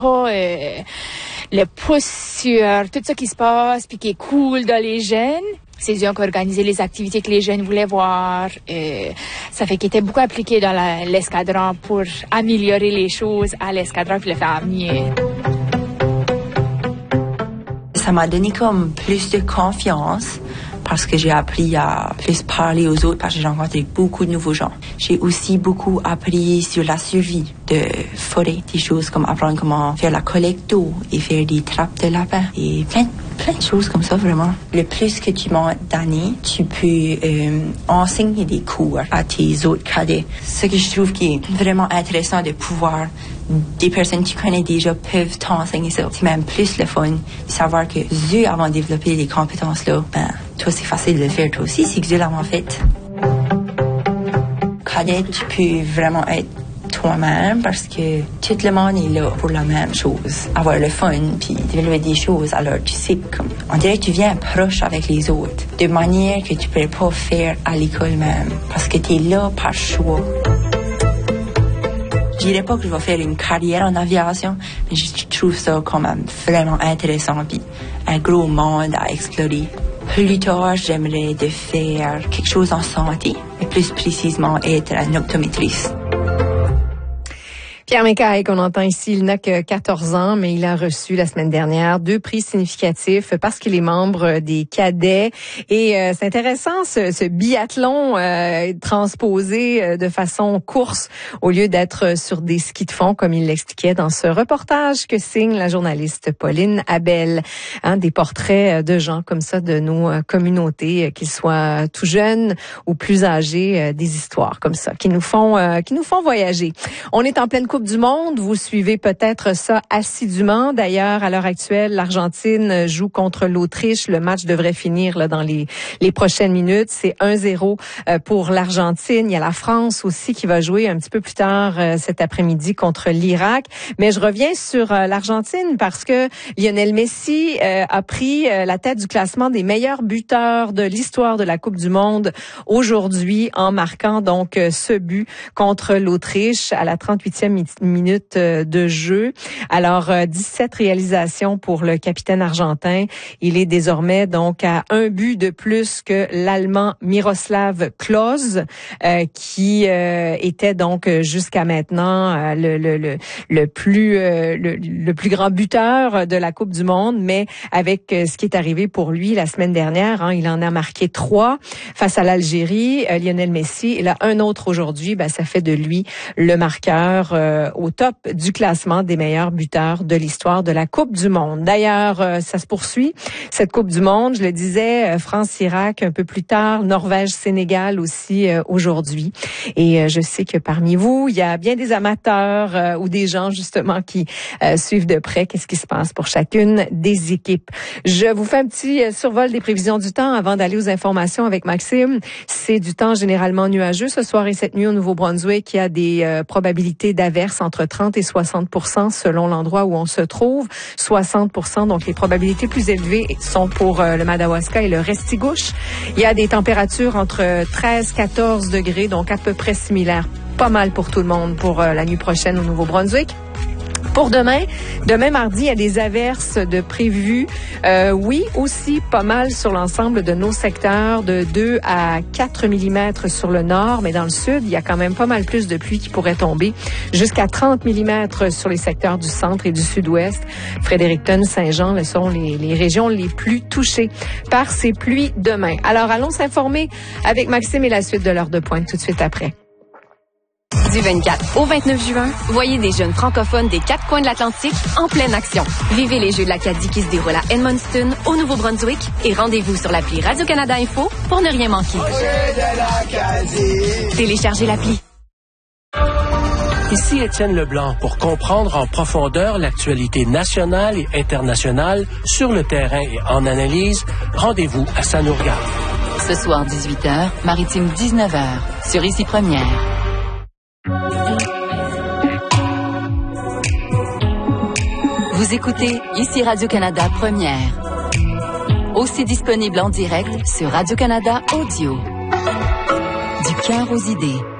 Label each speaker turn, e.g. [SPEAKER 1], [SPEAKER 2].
[SPEAKER 1] Le pouce sur tout ce qui se passe puis qui est cool dans les jeunes. C'est eux qui ont organisé les activités que les jeunes voulaient voir. Ça fait qu'ils étaient beaucoup appliqués dans l'escadron pour améliorer les choses à l'escadron puis le faire mieux.
[SPEAKER 2] Ça m'a donné comme plus de confiance parce que j'ai appris à plus parler aux autres parce que j'ai rencontré beaucoup de nouveaux gens. J'ai aussi beaucoup appris sur la survie de forêt, des choses comme apprendre comment faire la collecte d'eau et faire des trappes de lapin et plein de choses comme ça, vraiment. Le plus que tu montes d'années, tu peux enseigner des cours à tes autres cadets. Ce que je trouve qui est vraiment intéressant de pouvoir, des personnes que tu connais déjà peuvent t'enseigner ça. C'est même plus le fun de savoir que eux, avant de développer les compétences-là, toi, c'est facile de le faire toi aussi, c'est que eux l'avons fait. Cadet, tu peux vraiment être toi-même parce que tout le monde est là pour la même chose. Avoir le fun puis développer des choses. Alors, tu sais, on dirait que tu viens proche avec les autres de manière que tu ne peux pas faire à l'école même parce que tu es là par choix. Je dirais pas que je vais faire une carrière en aviation, mais je trouve ça quand même vraiment intéressant puis un gros monde à explorer. Plus tard, j'aimerais de faire quelque chose en santé, et plus précisément être un optométriste.
[SPEAKER 3] Pierre Mécaille, qu'on entend ici, il n'a que 14 ans, mais il a reçu la semaine dernière 2 prix significatifs parce qu'il est membre des cadets. Et c'est intéressant, ce biathlon transposé de façon course au lieu d'être sur des skis de fond, comme il l'expliquait dans ce reportage que signe la journaliste Pauline Abel. Des portraits de gens comme ça de nos communautés, qu'ils soient tout jeunes ou plus âgés, des histoires comme ça qui nous font voyager. On est en pleine Coupe du Monde, vous suivez peut-être ça assidûment. D'ailleurs, à l'heure actuelle, l'Argentine joue contre l'Autriche. Le match devrait finir là dans les prochaines minutes. C'est 1-0 pour l'Argentine. Il y a la France aussi qui va jouer un petit peu plus tard cet après-midi contre l'Irak. Mais je reviens sur l'Argentine parce que Lionel Messi a pris la tête du classement des meilleurs buteurs de l'histoire de la Coupe du Monde aujourd'hui en marquant donc ce but contre l'Autriche à la 38e minute de jeu. Alors, 17 réalisations pour le capitaine argentin. Il est désormais donc à un but de plus que l'Allemand Miroslav Klose, qui était donc jusqu'à maintenant le plus grand buteur de la Coupe du Monde. Mais avec ce qui est arrivé pour lui la semaine dernière, il en a marqué 3 face à l'Algérie, Lionel Messi. Et là, un autre aujourd'hui, ça fait de lui le marqueur au top du classement des meilleurs buteurs de l'histoire de la Coupe du Monde. D'ailleurs, ça se poursuit, cette Coupe du Monde. Je le disais, France-Irak un peu plus tard, Norvège-Sénégal aussi aujourd'hui. Et je sais que parmi vous, il y a bien des amateurs ou des gens justement qui suivent de près qu'est-ce qui se passe pour chacune des équipes. Je vous fais un petit survol des prévisions du temps avant d'aller aux informations avec Maxime. C'est du temps généralement nuageux ce soir et cette nuit au Nouveau-Brunswick. Il y a des probabilités d'averses entre 30 et 60% selon l'endroit où on se trouve. 60%, donc les probabilités plus élevées sont pour le Madawaska et le Restigouche. Il y a des températures entre 13-14 degrés, donc à peu près similaires. Pas mal pour tout le monde pour la nuit prochaine au Nouveau-Brunswick. Pour demain mardi, il y a des averses de prévues. Oui, aussi pas mal sur l'ensemble de nos secteurs, de 2 à 4 mm sur le nord, mais dans le sud, il y a quand même pas mal plus de pluie qui pourrait tomber, jusqu'à 30 mm sur les secteurs du centre et du sud-ouest. Fredericton, Saint-Jean, ce sont les régions les plus touchées par ces pluies demain. Alors, allons s'informer avec Maxime et la suite de l'heure de pointe tout de suite après.
[SPEAKER 4] Du 24 au 29 juin, voyez des jeunes francophones des 4 coins de l'Atlantique en pleine action. Vivez les Jeux de l'Acadie qui se déroulent à Edmundston, au Nouveau-Brunswick, et rendez-vous sur l'appli Radio-Canada Info pour ne rien manquer. Téléchargez l'appli.
[SPEAKER 5] Ici Étienne Leblanc pour comprendre en profondeur l'actualité nationale et internationale sur le terrain et en analyse. Rendez-vous à Ça nous regarde.
[SPEAKER 6] Ce soir 18h, Maritime 19h, sur Ici Première. Vous écoutez Ici Radio-Canada Première. Aussi disponible en direct sur Radio-Canada Audio. Du cœur aux idées.